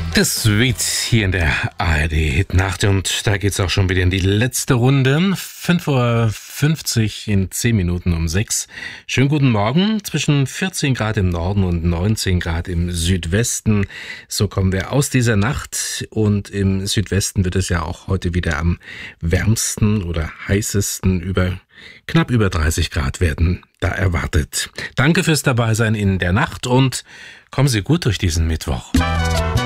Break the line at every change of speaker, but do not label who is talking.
Das Sweet hier in der ARD Hitnacht und da geht's auch schon wieder in die letzte Runde. 5:50 Uhr in 10 Minuten um 6. Schönen guten Morgen. Zwischen 14 Grad im Norden und 19 Grad im Südwesten. So kommen wir aus dieser Nacht und im Südwesten wird es ja auch heute wieder am wärmsten oder heißesten knapp über 30 Grad werden da erwartet. Danke fürs Dabeisein in der Nacht und kommen Sie gut durch diesen Mittwoch.